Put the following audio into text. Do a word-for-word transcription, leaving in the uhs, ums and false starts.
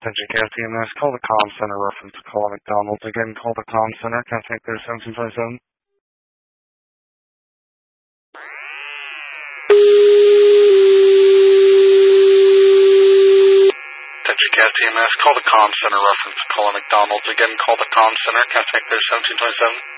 Attention Gas T M S, call the comm center reference to call McDonald's. Again, call the comm center. Can I take their seventeen twenty-seven? Attention Gas T M S, call the comm center reference to call McDonald's. Again, call the comm center. Can I take their seventeen twenty-seven?